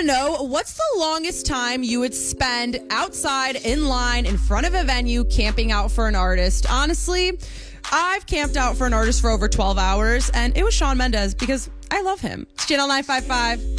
to know, what's the longest time you would spend outside in line in front of a venue camping out for an artist? Honestly, I've camped out for an artist for over 12 hours, and it was Shawn Mendes because I love him. It's Channel 955.